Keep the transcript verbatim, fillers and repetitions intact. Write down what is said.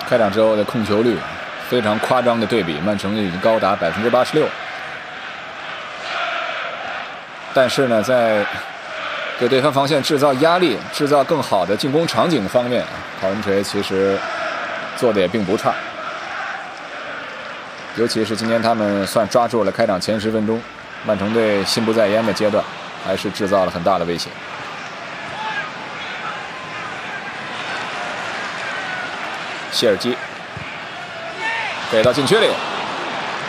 开场之后的控球率非常夸张的对比，曼城已经高达百分之八十六。但是呢，在给对方防线制造压力、制造更好的进攻场景方面，考文垂其实做的也并不差。尤其是今天他们算抓住了开场前十分钟，曼城队心不在焉的阶段，还是制造了很大的威胁。谢尔基给到禁区里，